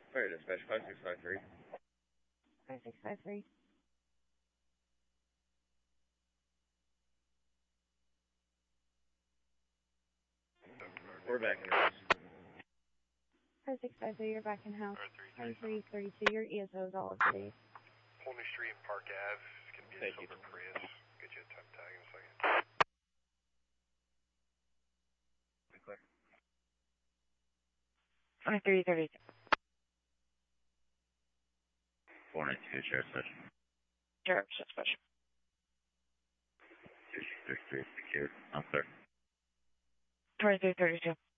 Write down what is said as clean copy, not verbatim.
Fire dispatch 5653. 5653. We're back in the house. 5653, you're back in house. 2332, your ESO is all up to date. Pony Street and Park Ave. It's going to be a silver Prius. Get you a temp tag in a second. Clear. 2332. 492, Sheriff Session. Sheriff Session. 263 secured. I'm clear. 2332.